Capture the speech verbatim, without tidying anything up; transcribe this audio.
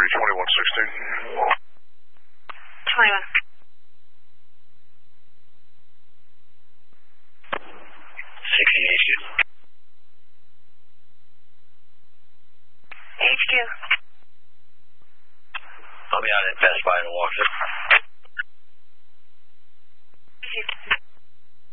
three, twenty-one sixteen. twenty-one. sixteen H Q. H Q. I'll be out at Best Buy and walk through. H Q.